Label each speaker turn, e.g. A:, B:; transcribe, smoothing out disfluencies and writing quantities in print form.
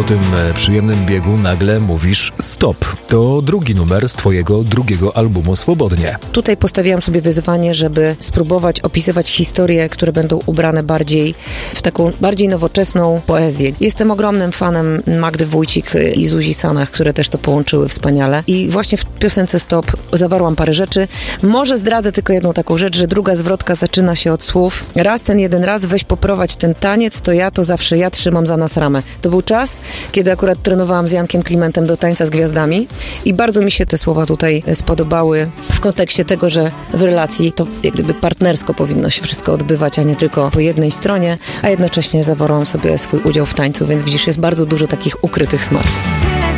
A: tym przyjemnym biegu nagle mówisz stop. To drugi numer z twojego drugiego albumu Swobodnie.
B: Tutaj postawiłam sobie wyzwanie, żeby spróbować opisywać historie, które będą ubrane bardziej w taką bardziej nowoczesną poezję. Jestem ogromnym fanem Magdy Wójcik i Zuzi Sanach, które też to połączyły wspaniale. I właśnie w piosence Stop zawarłam parę rzeczy. Może zdradzę tylko jedną taką rzecz, że druga zwrotka zaczyna się od słów: raz ten jeden raz weź poprowadź ten taniec, to zawsze ja trzymam za nas ramę. To był czas, kiedy akurat trenowałam z Jankiem Klimentem do tańca z gwiazdami i bardzo mi się te słowa tutaj spodobały w kontekście tego, że w relacji to jak gdyby partnersko powinno się wszystko odbywać, a nie tylko po jednej stronie, a jednocześnie zawarłam sobie swój udział w tańcu, więc widzisz, jest bardzo dużo takich ukrytych smaków.